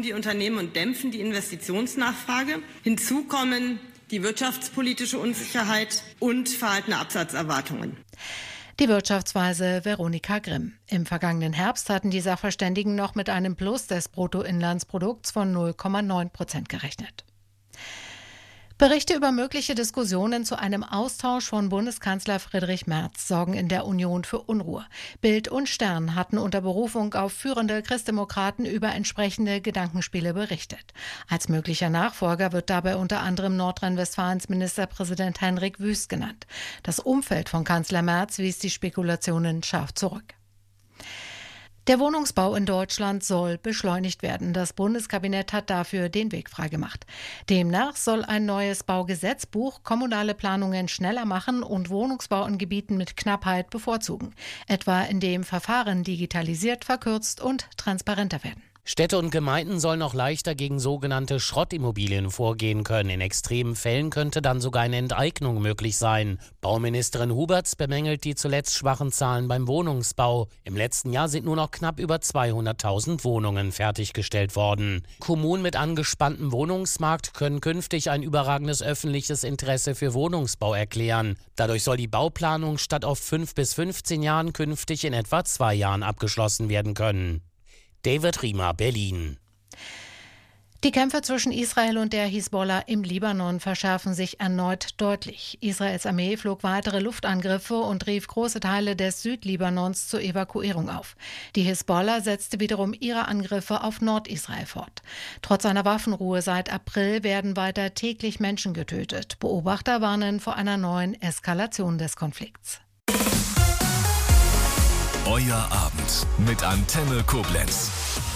die Unternehmen und dämpfen die Investitionsnachfrage. Hinzu kommen die wirtschaftspolitische Unsicherheit und verhaltene Absatzerwartungen. Die Wirtschaftsweise Veronika Grimm. Im vergangenen Herbst hatten die Sachverständigen noch mit einem Plus des Bruttoinlandsprodukts von 0,9% gerechnet. Berichte über mögliche Diskussionen zu einem Austausch von Bundeskanzler Friedrich Merz sorgen in der Union für Unruhe. Bild und Stern hatten unter Berufung auf führende Christdemokraten über entsprechende Gedankenspiele berichtet. Als möglicher Nachfolger wird dabei unter anderem Nordrhein-Westfalens Ministerpräsident Henrik Wüst genannt. Das Umfeld von Kanzler Merz wies die Spekulationen scharf zurück. Der Wohnungsbau in Deutschland soll beschleunigt werden. Das Bundeskabinett hat dafür den Weg freigemacht. Demnach soll ein neues Baugesetzbuch kommunale Planungen schneller machen und Wohnungsbau in Gebieten mit Knappheit bevorzugen. Etwa indem Verfahren digitalisiert, verkürzt und transparenter werden. Städte und Gemeinden sollen auch leichter gegen sogenannte Schrottimmobilien vorgehen können. In extremen Fällen könnte dann sogar eine Enteignung möglich sein. Bauministerin Huberts bemängelt die zuletzt schwachen Zahlen beim Wohnungsbau. Im letzten Jahr sind nur noch knapp über 200.000 Wohnungen fertiggestellt worden. Kommunen mit angespanntem Wohnungsmarkt können künftig ein überragendes öffentliches Interesse für Wohnungsbau erklären. Dadurch soll die Bauplanung statt auf 5 bis 15 Jahren künftig in etwa 2 Jahren abgeschlossen werden können. David Riemer, Berlin. Die Kämpfe zwischen Israel und der Hisbollah im Libanon verschärfen sich erneut deutlich. Israels Armee flog weitere Luftangriffe und rief große Teile des Südlibanons zur Evakuierung auf. Die Hisbollah setzte wiederum ihre Angriffe auf Nordisrael fort. Trotz einer Waffenruhe seit April werden weiter täglich Menschen getötet. Beobachter warnen vor einer neuen Eskalation des Konflikts. Euer Abend mit Antenne Koblenz.